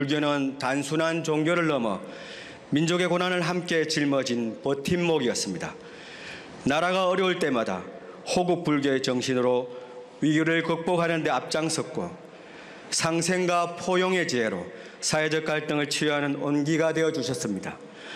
불교는 단순한 종교를 넘어 민족의 고난을 함께 짊어진 버팀목이었습니다. 나라가 어려울 때마다 호국 불교의 정신으로 위기를 극복하는 데 앞장섰고 상생과 포용의 지혜로 사회적 갈등을 치유하는 온기가 되어 주셨습니다.